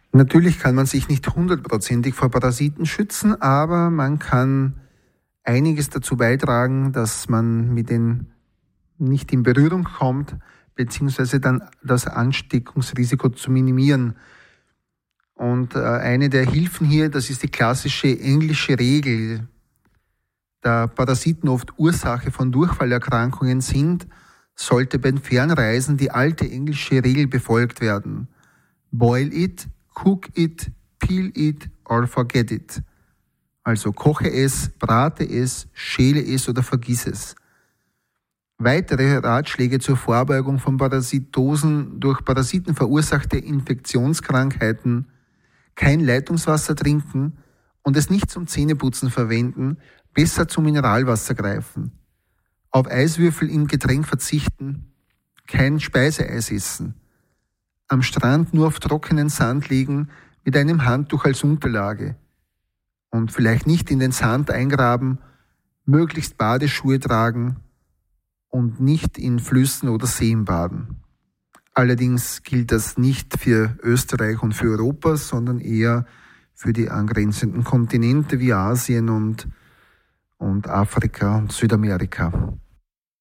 Natürlich kann man sich nicht 100% vor Parasiten schützen, aber man kann einiges dazu beitragen, dass man mit denen nicht in Berührung kommt, beziehungsweise dann das Ansteckungsrisiko zu minimieren. Und eine der Hilfen hier, das ist die klassische englische Regel. Da Parasiten oft Ursache von Durchfallerkrankungen sind, sollte beim Fernreisen die alte englische Regel befolgt werden. Boil it, cook it, peel it or forget it. Also koche es, brate es, schäle es oder vergiss es. Weitere Ratschläge zur Vorbeugung von Parasitosen durch Parasiten verursachte Infektionskrankheiten: kein Leitungswasser trinken und es nicht zum Zähneputzen verwenden, besser zum Mineralwasser greifen. Auf Eiswürfel im Getränk verzichten, kein Speiseeis essen. Am Strand nur auf trockenen Sand liegen mit einem Handtuch als Unterlage. Und vielleicht nicht in den Sand eingraben, möglichst Badeschuhe tragen und nicht in Flüssen oder Seen baden. Allerdings gilt das nicht für Österreich und für Europa, sondern eher für die angrenzenden Kontinente wie Asien und Afrika und Südamerika.